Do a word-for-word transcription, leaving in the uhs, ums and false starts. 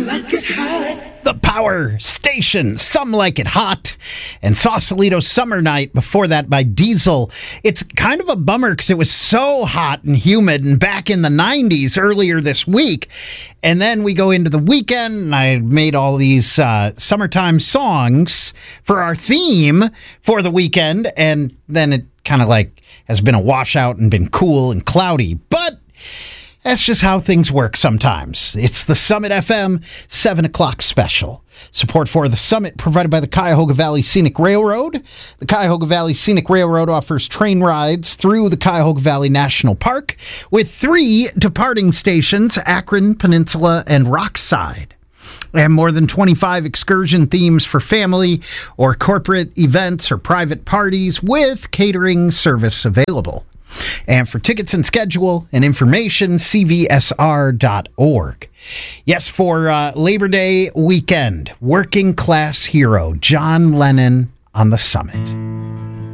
like it hot. The Power Station, Some Like It Hot, and Sausalito Summer Night before that by Diesel. It's kind of a bummer because it was so hot and humid and back in the nineties earlier this week. And then we go into the weekend, and I made all these uh, summertime songs for our theme for the weekend, and then it kind of like has been a washout and been cool and cloudy. But that's just how things work sometimes. It's the Summit F M seven o'clock special. Support for the Summit provided by the Cuyahoga Valley Scenic Railroad. The Cuyahoga Valley Scenic Railroad offers train rides through the Cuyahoga Valley National Park with three departing stations, Akron, Peninsula, and Rockside. And more than twenty-five excursion themes for family or corporate events or private parties with catering service available. And for tickets and schedule and information, c v s r dot org. Yes, for uh, Labor Day weekend, working class hero John Lennon on the Summit.